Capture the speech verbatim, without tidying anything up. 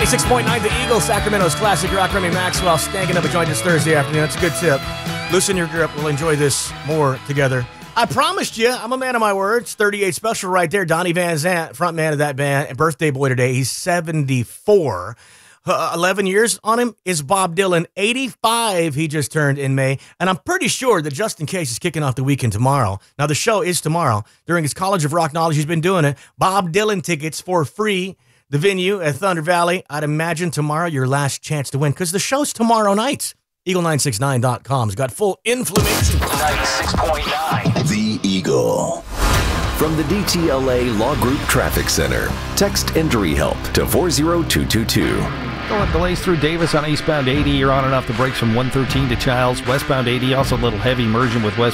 ninety-six point nine, The Eagle, Sacramento's classic rock. Remy Maxwell stanking up a joint this Thursday afternoon. That's a good tip. Loosen your grip. We'll enjoy this more together. I promised you, I'm a man of my words. thirty-eight special right there. Donnie Van Zant, front man of that band, and birthday boy today. He's seventy-four. Uh, eleven years on him is Bob Dylan. eighty-five he just turned in May. And I'm pretty sure that Just In Case is kicking off the weekend tomorrow. Now, the show is tomorrow. During his College of Rock Knowledge, he's been doing it. Bob Dylan tickets for free. The venue at Thunder Valley. I'd imagine tomorrow your last chance to win because the show's tomorrow night. Eagle nine sixty-nine dot com's got full inflammation. ninety-six point nine. The Eagle. From the D T L A Law Group Traffic Center, text Injury Help to four zero two two two. Don't have delays through Davis on eastbound eighty. You're on and off the brakes from one thirteen to Childs. Westbound eighty, also a little heavy merging with westbound